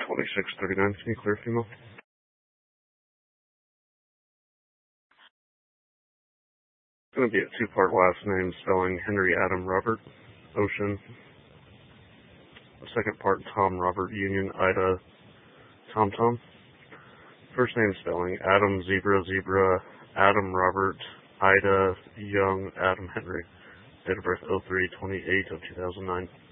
2639, can you clear female? It's going to be a two-part last name spelling Henry Adam Robert, Ocean. The second part, Tom Robert Union Ida Tom Tom. First name spelling Adam Zebra Zebra Adam Robert Ida Young Adam Henry. Date of birth 03/28 of 2009.